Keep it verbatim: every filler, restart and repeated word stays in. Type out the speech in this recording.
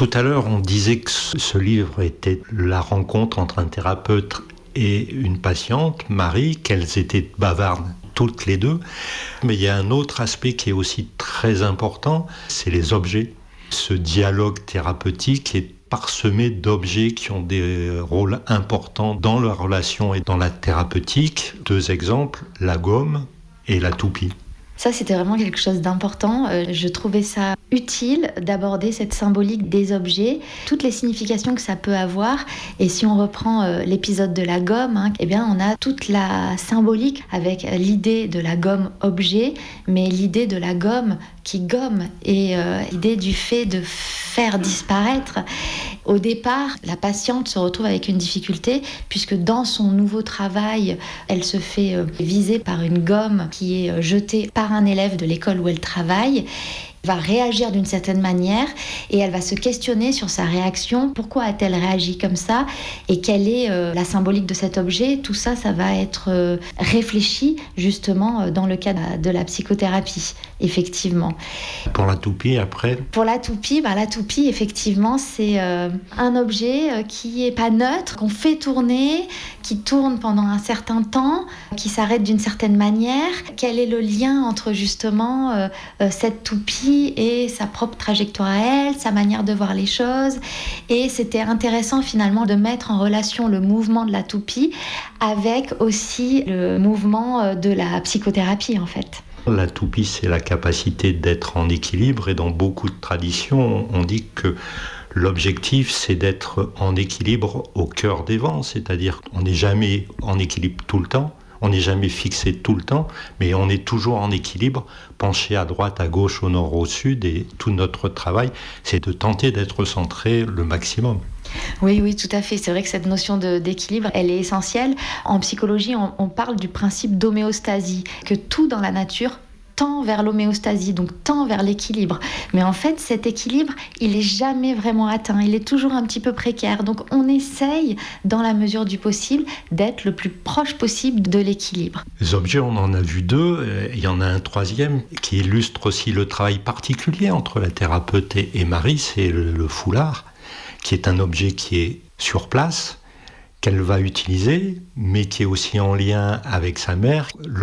Tout à l'heure, on disait que ce livre était la rencontre entre un thérapeute et une patiente, Marie, qu'elles étaient bavardes toutes les deux. Mais il y a un autre aspect qui est aussi très important, c'est les objets. Ce dialogue thérapeutique est parsemé d'objets qui ont des rôles importants dans la relation et dans la thérapeutique. Deux exemples, la gomme et la toupie. Ça, c'était vraiment quelque chose d'important. Euh, je trouvais ça utile d'aborder cette symbolique des objets, toutes les significations que ça peut avoir. Et si on reprend euh, l'épisode de la gomme, hein, eh bien, on a toute la symbolique avec l'idée de la gomme objet, mais l'idée de la gomme qui gomme et euh, l'idée du fait de faire disparaître. Au départ, la patiente se retrouve avec une difficulté puisque dans son nouveau travail, elle se fait euh, viser par une gomme qui est euh, jetée par un élève de l'école où elle travaille. Va réagir d'une certaine manière et elle va se questionner sur sa réaction. Pourquoi a-t-elle réagi comme ça et quelle est euh, la symbolique de cet objet? Tout ça, ça va être euh, réfléchi justement euh, dans le cadre de la psychothérapie, effectivement. Pour la toupie, après Pour la toupie, bah, la toupie, effectivement, c'est euh, un objet euh, qui n'est pas neutre, qu'on fait tourner, qui tourne pendant un certain temps, qui s'arrête d'une certaine manière. Quel est le lien entre justement euh, euh, cette toupie et sa propre trajectoire à elle, sa manière de voir les choses. Et c'était intéressant finalement de mettre en relation le mouvement de la toupie avec aussi le mouvement de la psychothérapie en fait. La toupie, c'est la capacité d'être en équilibre et dans beaucoup de traditions, on dit que l'objectif, c'est d'être en équilibre au cœur des vents, c'est-à-dire qu'on n'est jamais en équilibre tout le temps. On n'est jamais fixé tout le temps, mais on est toujours en équilibre, penché à droite, à gauche, au nord, au sud. Et tout notre travail, c'est de tenter d'être centré le maximum. Oui, oui, tout à fait. C'est vrai que cette notion de, d'équilibre, elle est essentielle. En psychologie, on, on parle du principe d'homéostasie, que tout dans la nature tend vers l'homéostasie, donc tend vers l'équilibre. Mais en fait, cet équilibre, il n'est jamais vraiment atteint. Il est toujours un petit peu précaire. Donc, on essaye, dans la mesure du possible, d'être le plus proche possible de l'équilibre. Les objets, on en a vu deux. Il y en a un troisième qui illustre aussi le travail particulier entre la thérapeute et Marie, c'est le, le foulard, qui est un objet qui est sur place, qu'elle va utiliser, mais qui est aussi en lien avec sa mère.